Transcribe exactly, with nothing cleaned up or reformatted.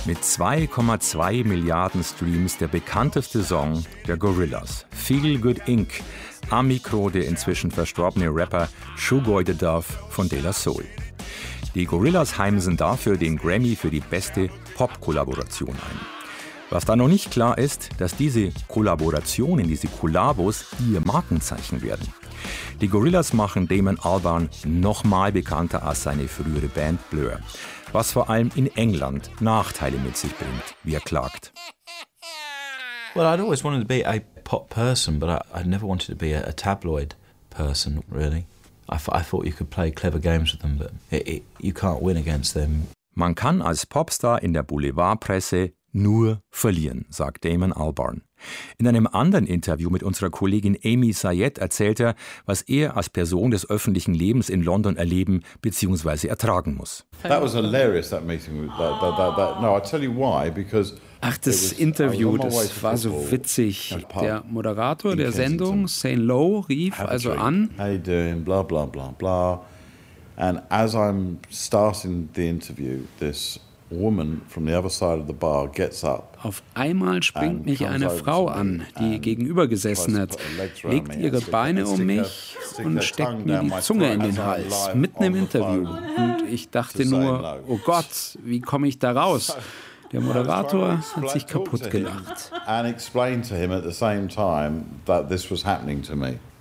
Mit zwei Komma zwei Milliarden Streams der bekannteste Song der Gorillaz, Feel Good Incorporated, am Mikro der inzwischen verstorbene Rapper Shugoi the Dove von De La Soul. Die Gorillaz heimsen dafür den Grammy für die beste Pop-Kollaboration ein. Was da noch nicht klar ist, dass diese Kollaborationen, diese Kollabos ihr Markenzeichen werden. Die Gorillaz machen Damon Albarn noch mal bekannter als seine frühere Band Blur, was vor allem in England Nachteile mit sich bringt, wie er klagt. Well, I'd always wanted to be a pop person, but I, I never wanted to be a, a tabloid person, really. I, I thought you could play clever games with them, but it, it, you can't win against them. Man kann als Popstar in der Boulevardpresse nur verlieren, sagt Damon Albarn. In einem anderen Interview mit unserer Kollegin Amy Sayed erzählt er, was er als Person des öffentlichen Lebens in London erleben bzw. ertragen muss. That was hilarious, that meeting. That, that, that, that. No, I'll tell you why, because Ach, das Interview, das war so witzig. Der Moderator der Sendung, Saint Lowe, rief also an. How you doing? Blah, blah, blah, blah. And as I'm starting the interview, this woman from the other side of the bar gets up. Auf einmal springt mich eine Frau an, die gegenüber gesessen hat, legt ihre Beine um mich und steckt mir die Zunge in den Hals, mitten im Interview. Und ich dachte nur, oh Gott, wie komme ich da raus? Der Moderator hat sich kaputt gelacht. And explained to him at the same time that this was happening to me.